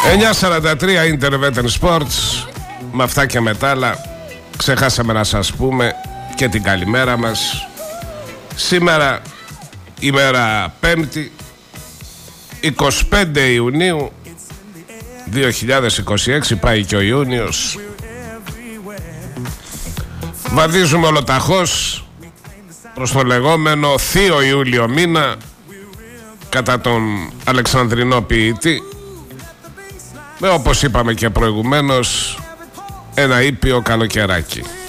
9:43 Intervetten Sports. Με αυτά και μετά άλλα, ξεχάσαμε να σας πούμε και την καλημέρα μας. Σήμερα ημέρα Πέμπτη, 25 Ιουνίου 2026, πάει και ο Ιούνιος. Βαδίζουμε ολοταχώς προς το λεγόμενο Θείο Ιούλιο μήνα, κατά τον Αλεξανδρινό ποιητή, με, όπως είπαμε και προηγουμένως, ένα ήπιο καλοκαιράκι.